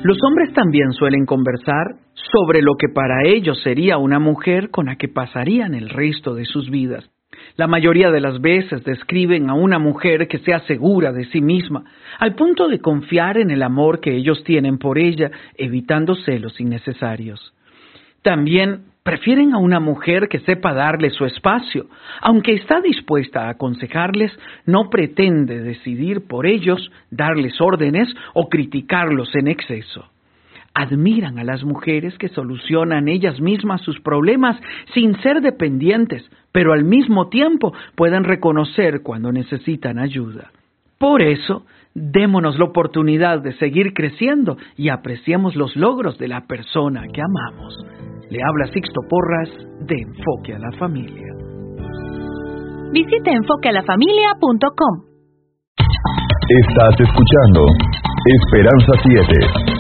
Los hombres también suelen conversar sobre lo que para ellos sería una mujer con la que pasarían el resto de sus vidas. La mayoría de las veces describen a una mujer que sea segura de sí misma, al punto de confiar en el amor que ellos tienen por ella, evitando celos innecesarios. También prefieren a una mujer que sepa darle su espacio. Aunque está dispuesta a aconsejarles, no pretende decidir por ellos, darles órdenes o criticarlos en exceso. Admiran a las mujeres que solucionan ellas mismas sus problemas sin ser dependientes, pero al mismo tiempo pueden reconocer cuando necesitan ayuda. Por eso, démonos la oportunidad de seguir creciendo y apreciemos los logros de la persona que amamos. Le habla Sixto Porras de Enfoque a la Familia. Visite enfoquealafamilia.com. Estás escuchando Esperanza 7.